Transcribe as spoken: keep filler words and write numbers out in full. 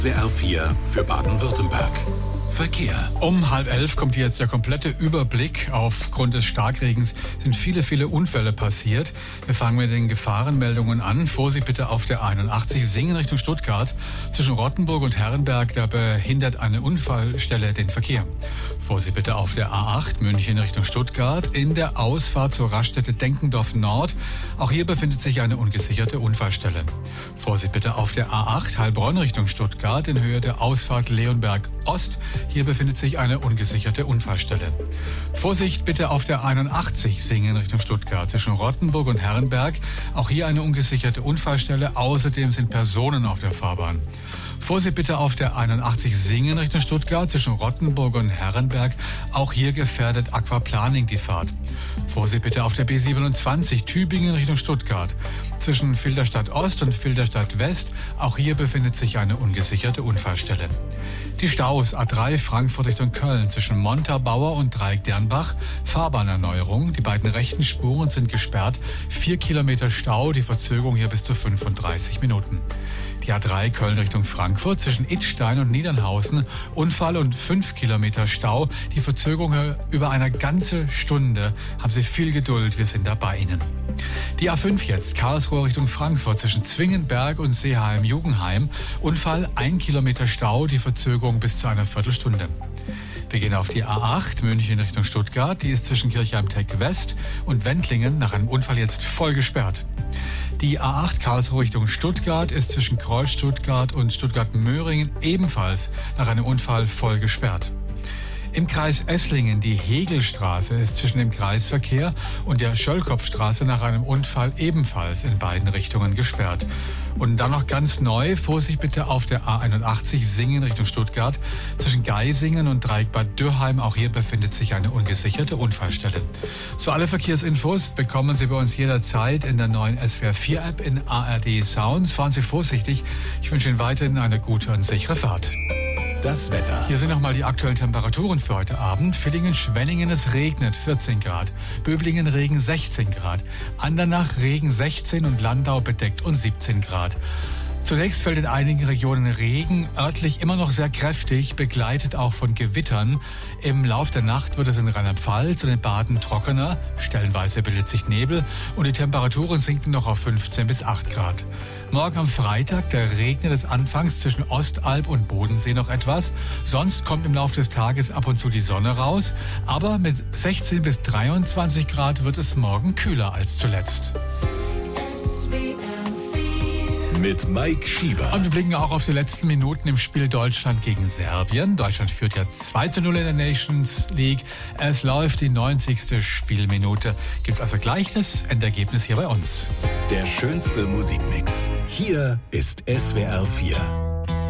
S W R vier für Baden-Württemberg. Verkehr. Um halb elf kommt hier jetzt der komplette Überblick. Aufgrund des Starkregens sind viele, viele Unfälle passiert. Wir fangen mit den Gefahrenmeldungen an. Vorsicht bitte auf der einundachtzig Singen Richtung Stuttgart. Zwischen Rottenburg und Herrenberg, da behindert eine Unfallstelle den Verkehr. Vorsicht bitte auf der A acht München Richtung Stuttgart. In der Ausfahrt zur Raststätte Denkendorf Nord. Auch hier befindet sich eine ungesicherte Unfallstelle. Vorsicht bitte auf der A acht Heilbronn Richtung Stuttgart in Höhe der Ausfahrt Leonberg Ost. Hier befindet sich eine ungesicherte Unfallstelle. Vorsicht bitte auf der einundachtzig Singen Richtung Stuttgart zwischen Rottenburg und Herrenberg. Auch hier eine ungesicherte Unfallstelle. Außerdem sind Personen auf der Fahrbahn. Vorsicht bitte auf der einundachtzig Singen Richtung Stuttgart zwischen Rottenburg und Herrenberg. Auch hier gefährdet Aquaplaning die Fahrt. Vorsicht bitte auf der B siebenundzwanzig Tübingen Richtung Stuttgart zwischen Filderstadt Ost und Filderstadt West. Auch hier befindet sich eine ungesicherte Unfallstelle. Die Staus A drei Frankfurt Richtung Köln zwischen Montabaur und Dreieck Dernbach. Fahrbahnerneuerung. Die beiden rechten Spuren sind gesperrt. Vier Kilometer Stau. Die Verzögerung hier bis zu fünfunddreißig Minuten. Die A drei Köln Richtung Frankfurt zwischen Idstein und Niedernhausen. Unfall und fünf Kilometer Stau. Die Verzögerung über eine ganze Stunde. Haben Sie viel Geduld, wir sind da bei Ihnen. Die A fünf jetzt, Karlsruhe Richtung Frankfurt zwischen Zwingenberg und Seeheim-Jugenheim. Unfall, ein Kilometer Stau, die Verzögerung bis zu einer Viertelstunde. Wir gehen auf die A acht München Richtung Stuttgart. Die ist zwischen Kirchheim-Tech West und Wendlingen nach einem Unfall jetzt voll gesperrt. Die A acht Karlsruhe Richtung Stuttgart ist zwischen Kreuz Stuttgart und Stuttgart-Möhringen ebenfalls nach einem Unfall voll gesperrt. Im Kreis Esslingen, die Hegelstraße ist zwischen dem Kreisverkehr und der Schöllkopfstraße nach einem Unfall ebenfalls in beiden Richtungen gesperrt. Und dann noch ganz neu, Vorsicht bitte auf der A einundachtzig Singen Richtung Stuttgart zwischen Geisingen und Dreieck Bad Dürrheim. Auch hier befindet sich eine ungesicherte Unfallstelle. So, alle Verkehrsinfos bekommen Sie bei uns jederzeit in der neuen S W R vier App in A R D Sounds. Fahren Sie vorsichtig. Ich wünsche Ihnen weiterhin eine gute und sichere Fahrt. Das Wetter. Hier sind nochmal die aktuellen Temperaturen für heute Abend. Villingen-Schwenningen, es regnet vierzehn Grad. Böblingen Regen sechzehn Grad. Andernach Regen sechzehn und Landau bedeckt und siebzehn Grad. Zunächst fällt in einigen Regionen Regen, örtlich immer noch sehr kräftig, begleitet auch von Gewittern. Im Lauf der Nacht wird es in Rheinland-Pfalz und in Baden trockener, stellenweise bildet sich Nebel und die Temperaturen sinken noch auf fünfzehn bis acht Grad. Morgen am Freitag, da regnet es anfangs zwischen Ostalb und Bodensee noch etwas. Sonst kommt im Laufe des Tages ab und zu die Sonne raus. Aber mit sechzehn bis dreiundzwanzig Grad wird es morgen kühler als zuletzt. Mit Mike Schieber. Und wir blicken auch auf die letzten Minuten im Spiel Deutschland gegen Serbien. Deutschland führt ja zwei zu null in der Nations League. Es läuft die neunzigste Spielminute. Gibt also gleich das Endergebnis hier bei uns. Der schönste Musikmix. Hier ist S W R vier.